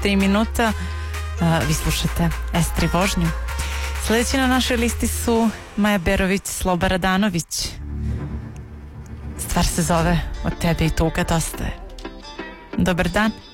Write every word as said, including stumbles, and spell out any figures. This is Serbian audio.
tri minuta. Uh, vi slušate es tri vožnju. Sljedeći na našoj listi su Maja Berović, Sloba Radanović. Stvar se zove Od tebe i tuga dosta je. Dobar dan.